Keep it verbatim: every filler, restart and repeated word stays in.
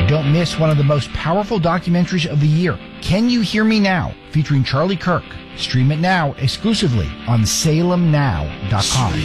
Don't miss one of the most powerful documentaries of the year, Can You Hear Me Now, featuring Charlie Kirk. Stream it now exclusively on Salem Now dot com.